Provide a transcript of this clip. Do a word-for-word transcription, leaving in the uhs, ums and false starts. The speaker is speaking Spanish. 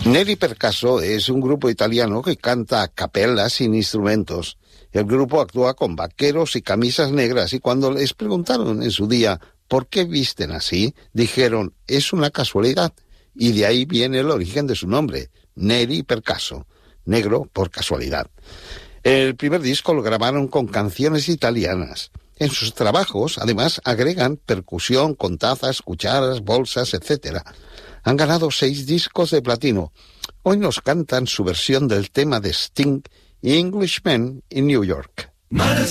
Neri Percaso es un grupo italiano que canta a capella sin instrumentos. El grupo actúa con vaqueros y camisas negras y cuando les preguntaron en su día por qué visten así, dijeron, es una casualidad. Y de ahí viene el origen de su nombre, Neri Percaso, negro por casualidad. El primer disco lo grabaron con canciones italianas. En sus trabajos, además, agregan percusión con tazas, cucharas, bolsas, etcétera. Han ganado seis discos de platino. Hoy nos cantan su versión del tema de Sting, Englishman in New York.